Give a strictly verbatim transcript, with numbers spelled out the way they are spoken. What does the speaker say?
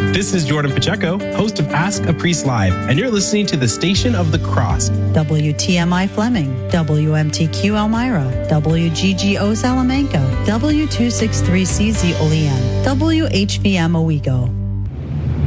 This is Jordan Pacheco, host of Ask a Priest Live, and you're listening to the Station of the Cross. W T M I Fleming, W M T Q Elmira, W G G O Salamanca, W two sixty-three C Z Olean, W H V M Owego.